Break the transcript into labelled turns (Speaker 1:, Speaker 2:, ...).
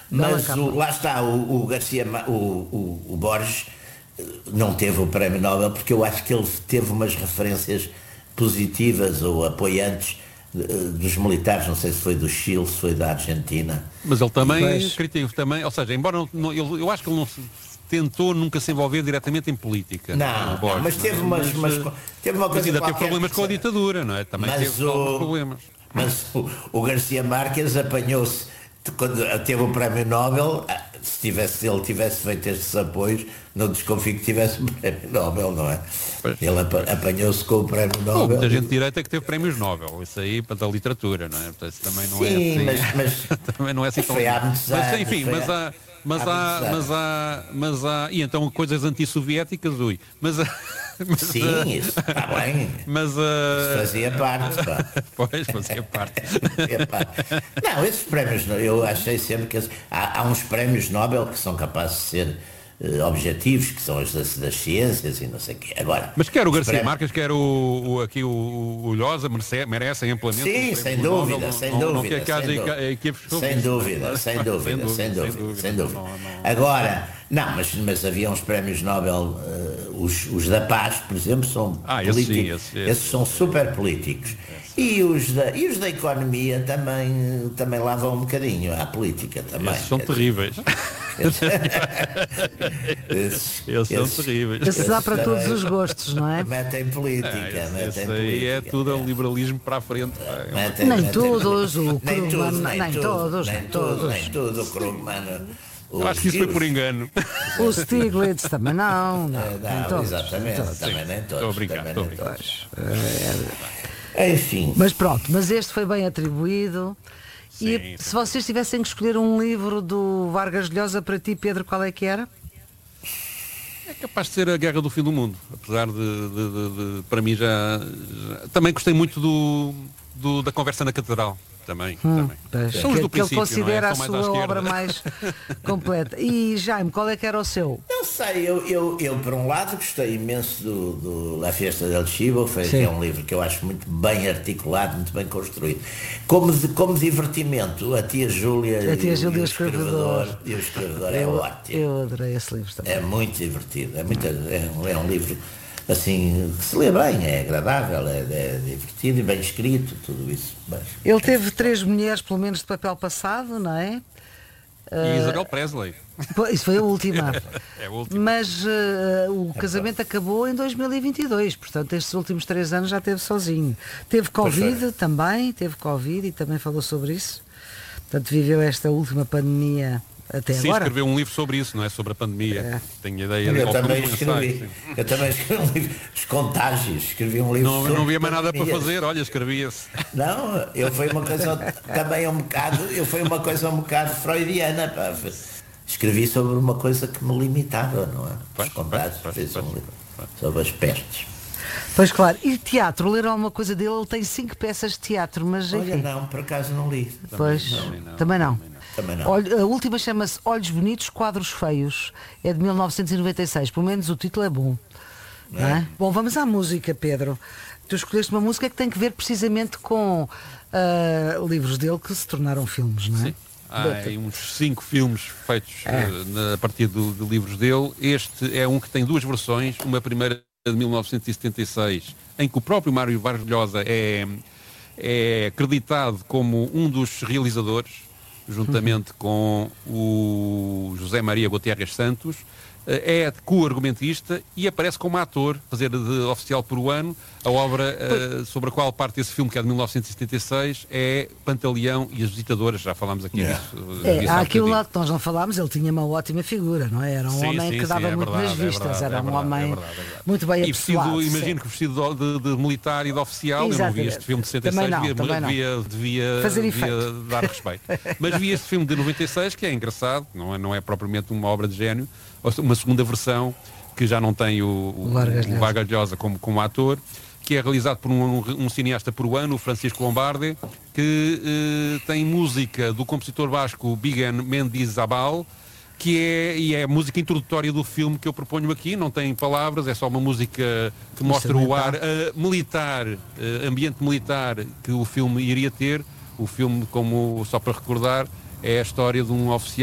Speaker 1: Mas lá está, o Garcia, o Borges não teve o prémio Nobel porque eu acho que ele teve umas referências positivas ou apoiantes dos militares, não sei se foi do Chile, se foi da Argentina.
Speaker 2: Mas ele também criticou também, ou seja, embora eu acho que ele não tentou nunca se envolver diretamente em política.
Speaker 1: Não,
Speaker 2: Borges,
Speaker 1: mas teve uma coisa.
Speaker 2: Mas ainda teve problemas com a ditadura, não é? Também teve alguns problemas.
Speaker 1: Mas o Garcia Márquez apanhou-se, quando teve o prémio Nobel, se ele tivesse feito estes apoios, não desconfio que tivesse o prémio Nobel, não é?
Speaker 2: Pois.
Speaker 1: Ele apanhou-se com o prémio Nobel.
Speaker 2: Muita gente de direita que teve prémios Nobel, isso aí para da literatura, não é? Portanto, isso também não
Speaker 1: sim,
Speaker 2: é assim.
Speaker 1: mas
Speaker 2: também não é assim tão.
Speaker 1: Foi há muitos anos,
Speaker 2: mas enfim, mas há e então coisas antissoviéticas,
Speaker 1: sim, isso está bem.
Speaker 2: Mas
Speaker 1: isso fazia parte, pá.
Speaker 2: Pois, fazia parte.
Speaker 1: Não, esses prémios, eu achei sempre que há uns prémios Nobel que são capazes de ser objetivos, que são os das ciências e não sei o quê. Agora,
Speaker 2: mas quer o Garcia Marques, quer o Lhosa merecem amplamente.
Speaker 1: Sim, sem dúvida, sem dúvida. Sem dúvida. Agora, não, mas havia uns prémios Nobel, os da Paz, por exemplo, são políticos. Esses são super políticos. E os da economia também lá vão um bocadinho à política também.
Speaker 2: Esses são terríveis. Eles são terríveis.
Speaker 3: Esse dá para todos os gostos, não é?
Speaker 1: Metem política.
Speaker 2: Esse aí é tudo o liberalismo para a frente.
Speaker 3: Nem todos, o Krugman, nem todos.
Speaker 1: Nem tudo, o Krugman.
Speaker 2: Acho que isso foi por engano.
Speaker 3: O Stiglitz também não.
Speaker 1: Exatamente, também nem todos.
Speaker 2: Obrigado.
Speaker 1: Enfim.
Speaker 3: Mas pronto, mas este foi bem atribuído. E se vocês tivessem que escolher um livro do Vargas Llosa para ti, Pedro, qual é que era?
Speaker 2: É capaz de ser A Guerra do Fim do Mundo, apesar de para mim já também gostei muito da Conversa na Catedral. Também.
Speaker 3: São os do princípio, ele considera a sua obra mais completa. E Jaime, qual é que era o seu?
Speaker 1: Não sei, eu por um lado gostei imenso do La Fiesta del Chivo, que é um livro que eu acho muito bem articulado, muito bem construído. Como divertimento, a Tia Júlia e o escrevedor é ótimo.
Speaker 3: Eu adorei esse livro também.
Speaker 1: É muito divertido, é um livro assim, que se lê bem, é agradável, é divertido e bem escrito, tudo isso.
Speaker 3: Ele teve 3 mulheres, pelo menos, de papel passado, não é?
Speaker 2: E Isabel Presley.
Speaker 3: Isso foi a última.
Speaker 2: É a última.
Speaker 3: Mas o casamento acabou em 2022, portanto, estes últimos 3 anos já teve sozinho. Teve Covid também, e também falou sobre isso. Portanto, viveu esta última pandemia até agora.
Speaker 2: Escreveu um livro sobre isso, não é? Sobre a pandemia. Tenho ideia.
Speaker 1: Eu também escrevi um livro, os contágios, escrevi um livro sobre
Speaker 2: não havia mais nada para fazer, olha, escrevia-se.
Speaker 1: Não, eu fui uma coisa um bocado freudiana, pá. Escrevi sobre uma coisa que me limitava, não é? Os contágios, fiz um livro sobre as pestes.
Speaker 3: Pois claro, e teatro, leram alguma coisa dele? Ele tem 5 peças de teatro, mas enfim.
Speaker 1: Olha, não, por acaso não li.
Speaker 3: Também não.
Speaker 1: Olha,
Speaker 3: a última chama-se Olhos Bonitos, Quadros Feios. É de 1996. Pelo menos o título é bom. Não é? Bom, vamos à música, Pedro. Tu escolheste uma música que tem que ver precisamente com livros dele que se tornaram filmes, não é?
Speaker 2: Sim. Há uns 5 filmes feitos a partir de livros dele. Este é um que tem 2 versões. Uma primeira de 1976, em que o próprio Mário Vargas Llosa é acreditado como um dos realizadores, juntamente com o José Maria Gutierrez Santos. É co-argumentista e aparece como ator, fazer de oficial por um ano. A obra sobre a qual parte esse filme, que é de 1976, é Pantaleão e as Visitadoras. Já falámos aqui disso.
Speaker 3: Há aqui um lado que nós não falámos, ele tinha uma ótima figura, não é? Era um homem que dava muito nas vistas, era um homem muito bem apessoado.
Speaker 2: Imagino que vestido de militar e de oficial. Eu não vi este filme de 76, devia dar respeito. Mas vi este filme de 96, que é engraçado, não é propriamente uma obra de gênio. Uma segunda versão que já não tem o Vargas Llosa como ator, que é realizado por um cineasta peruano, o Francisco Lombardi, que tem música do compositor basco Bigan Mendizabal, que é a música introdutória do filme que eu proponho aqui. Não tem palavras, é só uma música que mostra o ar militar, ambiente militar que o filme iria ter. O filme, só para recordar, é a história de um oficial